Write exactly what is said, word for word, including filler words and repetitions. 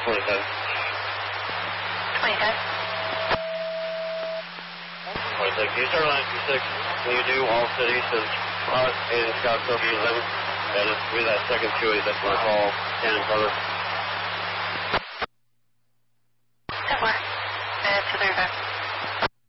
twenty-seven. twenty-seven. twenty-six. You start line two six. When you do all cities, says us and Scottsdale eleven. And it's with that second two eight, that's what I call Cannon Cover.